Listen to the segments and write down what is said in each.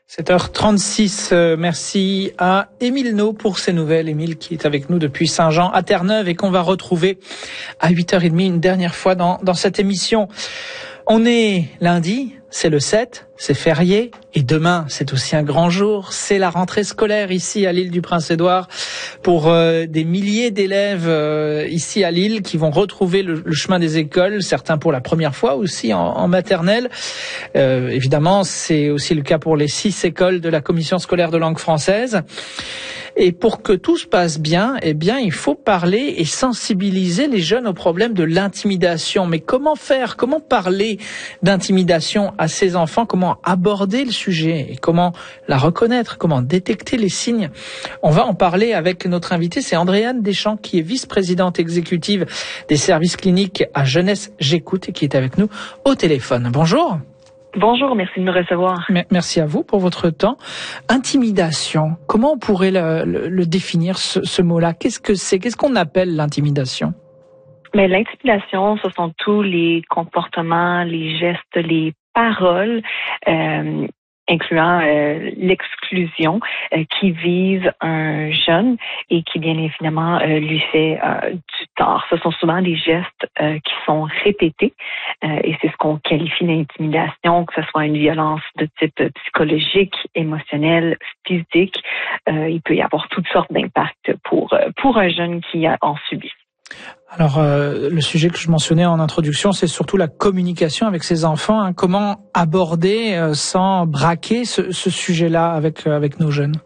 7h36, merci à Émile No pour ces nouvelles. Émile qui est avec nous depuis Saint-Jean à Terre-Neuve et qu'on va retrouver à 8h30 une dernière fois dans cette émission. On est lundi, c'est le 7, c'est férié et demain c'est aussi un grand jour. C'est la rentrée scolaire ici à l'île du Prince-Édouard pour des milliers d'élèves ici à l'île qui vont retrouver le chemin des écoles, certains pour la première fois aussi en maternelle. Évidemment, c'est aussi le cas pour les 6 écoles de la commission scolaire de langue française. Et pour que tout se passe bien, il faut parler et sensibiliser les jeunes au problème de l'intimidation. Mais comment faire? Comment parler d'intimidation à ces enfants? Comment aborder le sujet? Et comment la reconnaître? Comment détecter les signes? On va en parler avec notre invitée, c'est Andréane Deschamps, qui est vice-présidente exécutive des services cliniques à Jeunesse J'écoute et qui est avec nous au téléphone. Bonjour. Bonjour, merci de me recevoir. Merci à vous pour votre temps. Intimidation, comment on pourrait le définir, ce mot-là? Qu'est-ce que c'est? Qu'est-ce qu'on appelle l'intimidation? Mais l'intimidation, ce sont tous les comportements, les gestes, les paroles, incluant l'exclusion, qui visent un jeune et qui, bien évidemment, lui fait du tort. Ce sont souvent des gestes qui sont répétés et c'est ce qu'on qualifie d'intimidation, que ce soit une violence de type psychologique, émotionnel, physique. Il peut y avoir toutes sortes d'impacts pour un jeune qui en subit. Alors, le sujet que je mentionnais en introduction, c'est surtout la communication avec ses enfants. Hein. Comment aborder sans braquer ce sujet-là avec nos jeunes?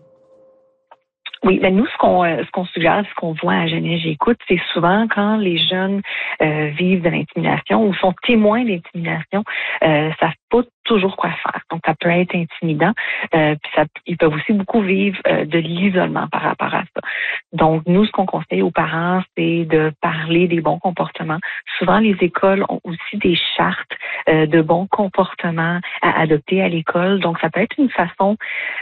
Oui, ben nous, ce qu'on suggère, ce qu'on voit à Jeunesse J'écoute, c'est souvent quand les jeunes vivent de l'intimidation ou sont témoins d'intimidation, savent pas toujours quoi faire. Donc, ça peut être intimidant. Puis ils peuvent aussi beaucoup vivre de l'isolement par rapport à ça. Donc, nous, ce qu'on conseille aux parents, c'est de parler des bons comportements. Souvent, les écoles ont aussi des chartes de bons comportements à adopter à l'école. Donc, ça peut être une façon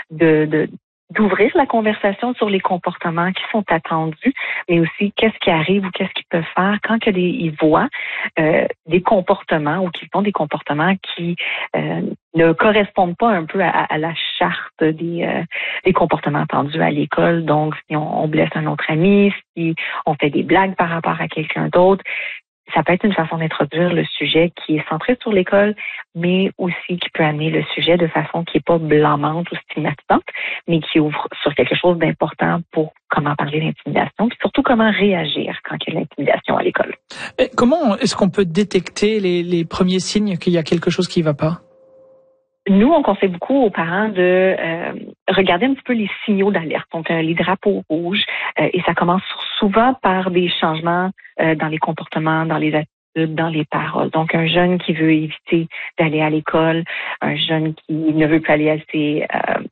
d'ouvrir la conversation sur les comportements qui sont attendus, mais aussi qu'est-ce qui arrive ou qu'est-ce qu'ils peuvent faire quand ils voient des comportements ou qu'ils font des comportements qui ne correspondent pas un peu à la charte des comportements attendus à l'école. Donc, si on blesse un autre ami, si on fait des blagues par rapport à quelqu'un d'autre, ça peut être une façon d'introduire le sujet qui est centré sur l'école, mais aussi qui peut amener le sujet de façon qui n'est pas blâmante ou stigmatisante, mais qui ouvre sur quelque chose d'important pour comment parler d'intimidation, puis surtout comment réagir quand il y a de l'intimidation à l'école. Et comment est-ce qu'on peut détecter les premiers signes qu'il y a quelque chose qui ne va pas? Nous, on conseille beaucoup aux parents de regarder un petit peu les signaux d'alerte, donc les drapeaux rouges, et ça commence souvent par des changements dans les comportements, dans les attitudes, dans les paroles. Donc, un jeune qui veut éviter d'aller à l'école, un jeune qui ne veut plus aller à ses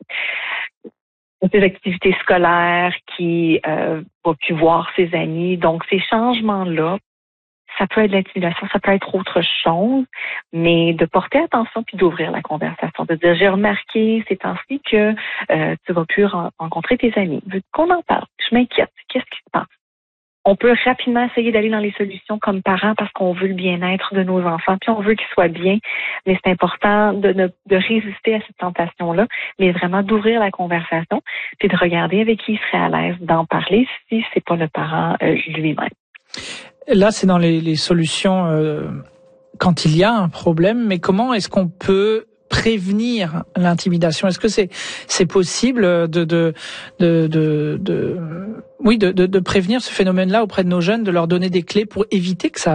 activités scolaires, qui va plus voir ses amis. Donc, ces changements-là, ça peut être de l'intimidation, ça peut être autre chose, mais de porter attention puis d'ouvrir la conversation, de dire, j'ai remarqué ces temps-ci que tu vas plus rencontrer tes amis. Veux qu'on en parle? Je m'inquiète. Qu'est-ce qui se passe? On peut rapidement essayer d'aller dans les solutions comme parents parce qu'on veut le bien-être de nos enfants, puis on veut qu'ils soient bien, mais c'est important de résister à cette tentation-là, mais vraiment d'ouvrir la conversation puis de regarder avec qui il serait à l'aise d'en parler si c'est pas le parent lui-même. Là, c'est dans les solutions quand il y a un problème, mais comment est-ce qu'on peut prévenir l'intimidation? Est-ce que c'est possible de prévenir ce phénomène-là auprès de nos jeunes, de leur donner des clés pour éviter que ça